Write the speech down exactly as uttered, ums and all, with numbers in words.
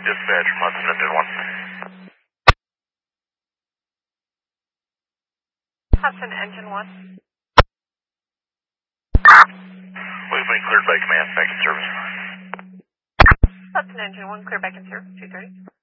dispatch from Hudson Engine one. Hudson Engine one. We've been cleared by command, back in service. Hudson Engine one, clear back in service, two thirty.